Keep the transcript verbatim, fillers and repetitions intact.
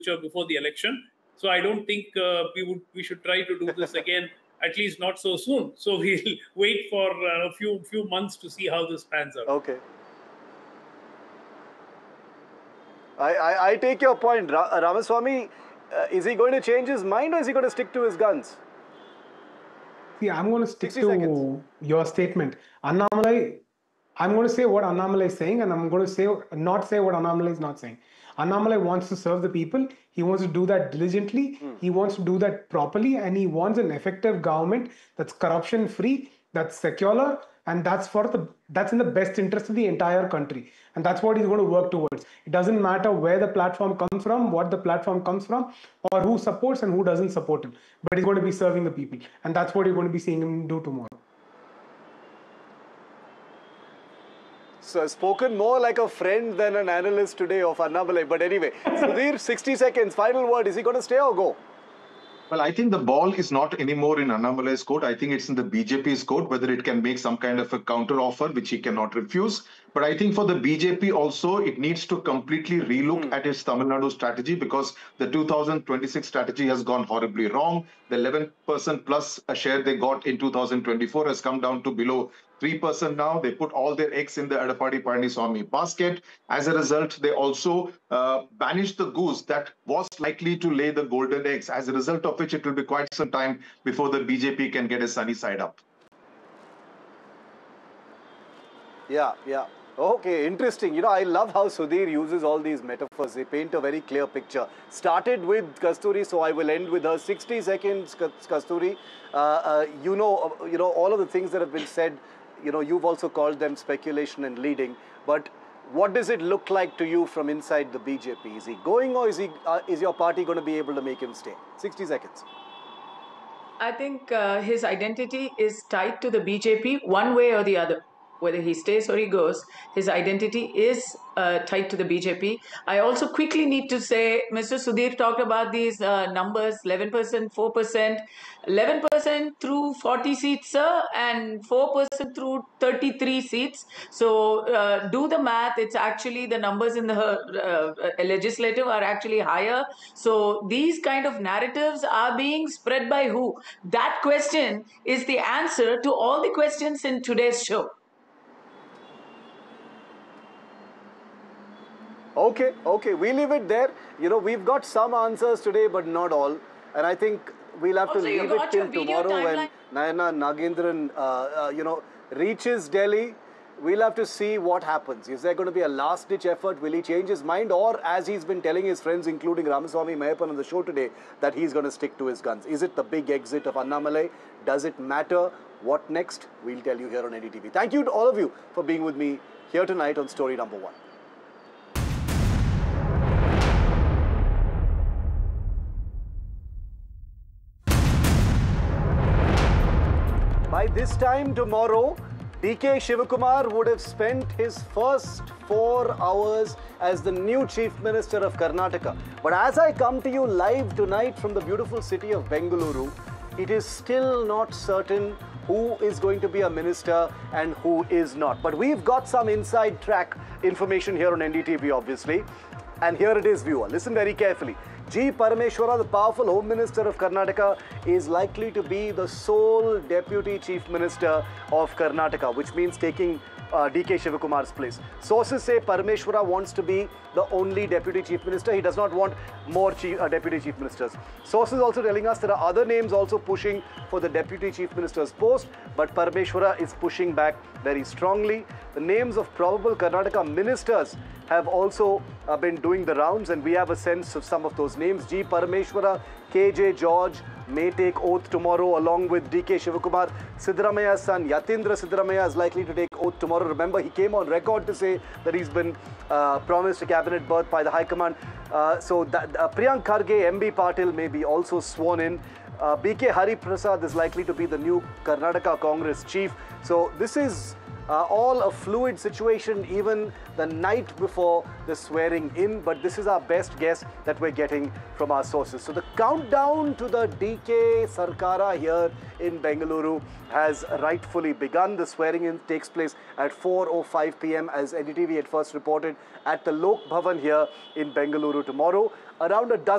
before the election. So I don't think uh, we would we should try to do this again, at least not so soon. So we'll wait for uh, a few few months to see how this pans out. Okay. I, I, I take your point. Ra Ramaswamy, uh, is he going to change his mind or is he going to stick to his guns? See, I'm going to stick to seconds. your statement. Annamalai, I'm going to say what Annamalai is saying, and I'm going to say not say what Annamalai is not saying. Annamalai wants to serve the people. He wants to do that diligently. Mm. He wants to do that properly, and he wants an effective government that's corruption-free, that's secular, and that's for the that's in the best interest of the entire country. And that's what he's going to work towards. It doesn't matter where the platform comes from, what the platform comes from, or who supports and who doesn't support him. But he's going to be serving the people, and that's what you're going to be seeing him do tomorrow. So spoken more like a friend than an analyst today of Annamalai. But anyway, Sudhir, sixty seconds, final word. Is he going to stay or go? Well, I think the ball is not anymore in Annamalai's court. I think it's in the B J P's court, whether it can make some kind of a counter offer, which he cannot refuse. But I think for the B J P also, it needs to completely relook mm. at its Tamil Nadu strategy, because the two thousand twenty-six strategy has gone horribly wrong. The eleven percent plus a share they got in two thousand twenty-four has come down to below three percent now. They put all their eggs in the Edappadi Palaniswamy basket. As a result, they also uh, banished the goose that was likely to lay the golden eggs, as a result of which it will be quite some time before the B J P can get a sunny side up. Yeah, yeah. Okay, interesting. You know, I love how Sudhir uses all these metaphors. They paint a very clear picture. Started with Kasturi, so I will end with her. sixty seconds, Kasturi. Uh, uh, you know, uh, you know, all of the things that have been said, you know, you've also called them speculation and leading. But what does it look like to you from inside the B J P? Is he going, or is, he, uh, is your party going to be able to make him stay? sixty seconds. I think uh, his identity is tied to the B J P one way or the other. Whether he stays or he goes, his identity is uh, tied to the B J P. I also quickly need to say, Mister Sudhir talked about these uh, numbers, eleven percent, four percent, eleven percent through forty seats, sir, and four percent through thirty-three seats. So uh, do the math. It's actually the numbers in the uh, legislative are actually higher. So these kind of narratives are being spread by who? That question is the answer to all the questions in today's show. Okay, okay, we leave it there. You know, we've got some answers today, but not all. And I think we'll have also, to leave it till tomorrow when Nayana Nagendran, uh, uh, you know, reaches Delhi. We'll have to see what happens. Is there going to be a last-ditch effort? Will he change his mind? Or, as he's been telling his friends, including Ramaswamy Mayappan on the show today, that he's going to stick to his guns? Is it the big exit of Annamalai? Does it matter? What next? We'll tell you here on N D T V. Thank you to all of you for being with me here tonight on Story Number One. By this time tomorrow, D K Shivakumar would have spent his first four hours as the new Chief Minister of Karnataka. But as I come to you live tonight from the beautiful city of Bengaluru, it is still not certain who is going to be a minister and who is not. But we've got some inside track information here on N D T V, obviously. And here it is, viewer. Listen very carefully. G. Parameshwara, the powerful Home Minister of Karnataka, is likely to be the sole Deputy Chief Minister of Karnataka, which means taking uh, D K Shivakumar's place. Sources say Parameshwara wants to be the only Deputy Chief Minister. He does not want more chief, uh, Deputy Chief Ministers. Sources also telling us there are other names also pushing for the Deputy Chief Minister's post, but Parameshwara is pushing back very strongly. The names of probable Karnataka ministers have also uh, been doing the rounds, and we have a sense of some of those names. G. Parameshwara, K J George may take oath tomorrow along with D K Shivakumar. Siddaramaia's son Yatindra Siddaramaiah is likely to take oath tomorrow. Remember, he came on record to say that he's been uh, promised a cabinet berth by the High Command. Uh, so that, uh, Priyank Kharge, M B Patil may be also sworn in. Uh, B K Hari Prasad is likely to be the new Karnataka Congress chief. So this is Uh, all a fluid situation even the night before the swearing in, but this is our best guess that we're getting from our sources. So the countdown to the D K Sarkara here in Bengaluru has rightfully begun. The swearing in takes place at four oh five p m as N D T V had first reported at the Lok Bhavan here in Bengaluru tomorrow. around a dozen